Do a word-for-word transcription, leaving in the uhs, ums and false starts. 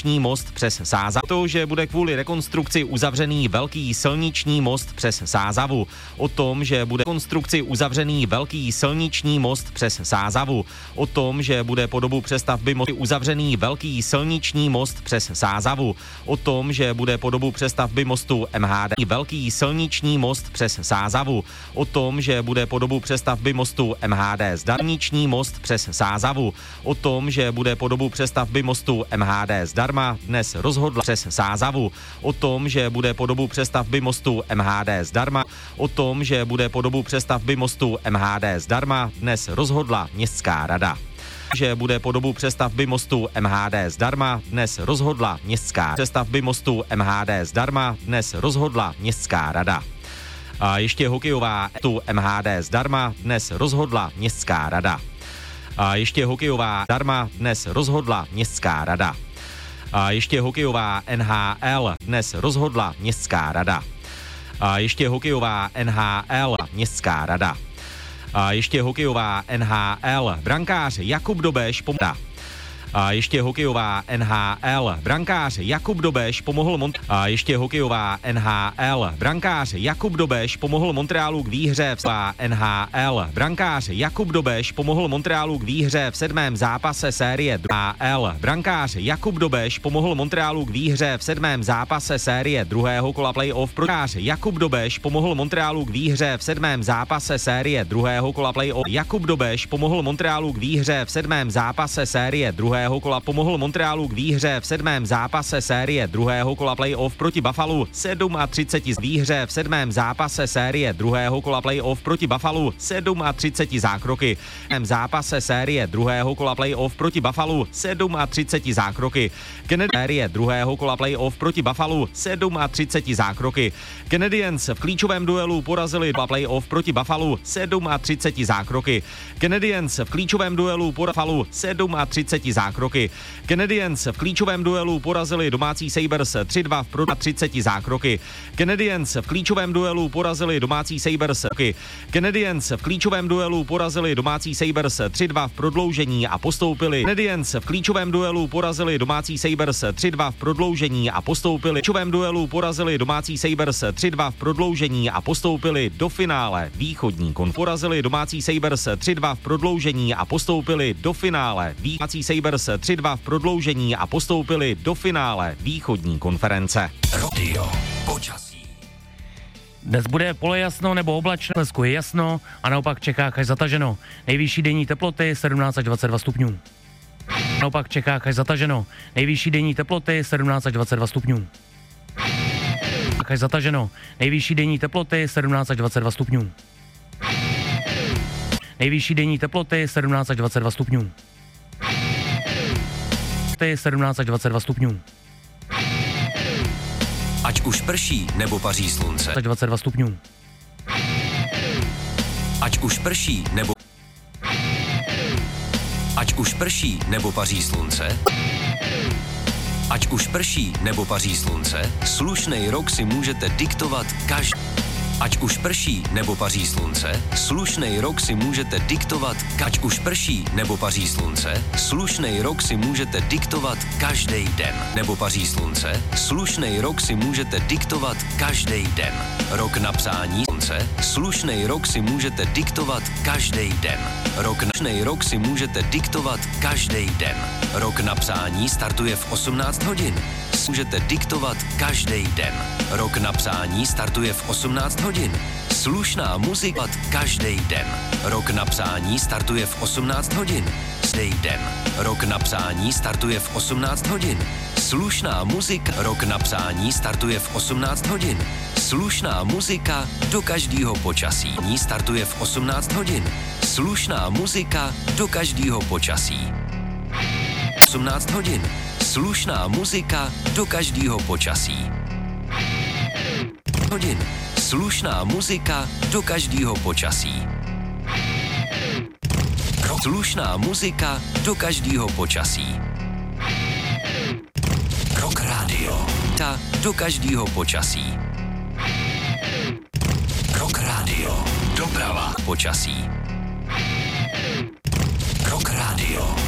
silniční most přes Sázavu. To, že bude kvůli rekonstrukci uzavřený velký silniční most přes Sázavu. O tom, že bude rekonstrukci uzavřený velký silniční most přes Sázavu. O tom, že bude po dobu přestavby mostu uzavřený velký silniční most přes Sázavu. O tom, že bude po dobu přestavby mostu M H D velký silniční most přes Sázavu. O tom, že bude po dobu přestavby mostu M H D zdarniční most přes Sázavu. O tom, že bude po dobu přestavby mostu M H D zdarma, dnes rozhodla přes Sázavu. O tom, že bude po dobu přestavby mostu M H D zdarma. O tom, že bude po dobu přestavby mostu M H D zdarma, dnes rozhodla Městská rada. Že bude po dobu přestavby mostu M H D zdarma, dnes rozhodla Městská přestavby mostu M H D zdarma, dnes rozhodla Městská rada. A ještě hokejová tu M H D zdarma, dnes rozhodla Městská rada. A ještě hokejová zdarma, dnes rozhodla Městská rada. A ještě hokejová N H L, dnes rozhodla Městská rada. A ještě hokejová N H L, Městská rada. A ještě hokejová N H L, brankář Jakub Dobeš pomohl. A ještě hokejová N H L, brankář Jakub Dobeš pomohl Mont- A ještě hokejová N H L, brankář Jakub Dobeš pomohl Montrealu k výhře v N H L, brankář Jakub Dobeš pomohl Montrealu k výhře v sedmém zápase série N H L, brankář Jakub Dobeš pomohl Montrealu k výhře v sedmém zápase série druhého kola playoff. Brankář Jakub Dobeš pomohl Montrealu k výhře v sedmém zápase série druhého kola playoff. Jakub Dobeš pomohl Montrealu k výhře v sedmém zápase série druhého kola pomohl Montrealu k výhře v sedmém zápase série druhého kola playoff proti Buffalu třicet sedm z výhře v sedmém zápase série druhého kola playoff proti Buffalu třicet sedm zákroky. V zápase série druhého kola playoff proti Buffalu třicet sedm zákroky. Kennedy série druhého kola playoff proti Buffalu třicet sedm zákroky. Canadiens v klíčovém duelu porazili playoff proti Buffalu třicet sedm zákroky. Canadiens v klíčovém duelu porazili třicet sedm zákroky. Canadiens v klíčovém duelu porazili domácí Sabres tři dva v pro třicet zákroky. Canadiens v klíčovém duelu porazili domácí Sabres. Canadiens v klíčovém duelu porazili domácí Sabres tři dva v prodloužení a postoupili. Canadiens v klíčovém duelu porazili domácí Sabres tři dva v prodloužení a postoupili. V klíčovém duelu porazili domácí Sabres tři dva v prodloužení a postoupili do finále východní konference. Porazili domácí Sabres tři dva v prodloužení a postoupili do finále domácí Sabres tři dva v prodloužení a postoupili do finále východní konference. Radio počasí. Dnes bude polojasno nebo oblačno, v Slezsku je jasno a naopak v Čechách až zataženo. Nejvyšší denní teploty sedmnáct až dvacet dva stupňů. Naopak v Čechách až zataženo. Nejvyšší denní teploty sedmnáct až dvacet dva stupňů. Až zataženo. Nejvyšší denní teploty sedmnáct až dvacet dva stupňů. Nejvyšší denní teploty sedmnáct až dvacet dva stupňů. sedmnáct až dvacet dva stupňů. Ať už prší nebo paří slunce. Až dvacet dva stupňů. Ať už prší nebo Ať už prší nebo paří slunce. Ať už prší nebo paří slunce, slušnej rok si můžete diktovat každý. Ať už prší nebo paří slunce, slušnej rok si můžete diktovat. Ať už prší nebo paří slunce, slušnej rok si můžete diktovat každý den. Nebo paří slunce, slušnej rok si můžete diktovat každý den. Rok na psání slunce, slušnej rok si můžete diktovat každý den. Rok na slušnej rok si můžete diktovat každý den. Rok na psání startuje v osmnáct hodin. Můžete diktovat každý den. Rok na psání startuje v osmnáct hodin. Slušná muzika každý den. Rok na psání startuje v osmnáct hodin. Každý den. Rok na psání startuje v osmnáct hodin. Slušná muzika. Rok na psání startuje v osmnáct hodin. Slušná muzika do každého počasí. Startuje v osmnáct hodin. Slušná muzika do každého počasí. osmnáct hodin. Slušná muzika do každého počasí. Hodin. Slušná muzika do každého počasí. Slušná muzika do každého počasí. Rock Radio. Ta do každého počasí. Rock Radio. Doprava. Počasí. Rock Radio.